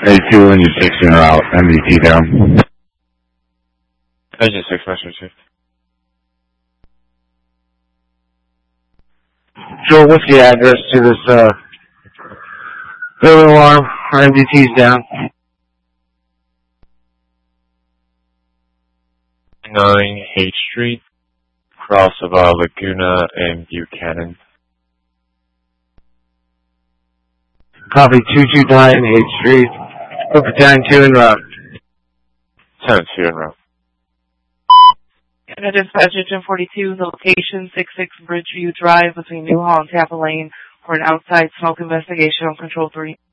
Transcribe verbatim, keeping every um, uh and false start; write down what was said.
A two and you're six in route. M V P down. Engine six, Master two. Joel, what's the address to this, uh, building alarm? Our M V T's down. nine H Street, cross of uh, Laguna and Buchanan. Copy two two nine H Street. Over ten two en route. ten two en route. And dispatch engine forty-two, the location six six Bridgeview Drive between Newhall and Tampa Lane for an outside smoke investigation on Control three.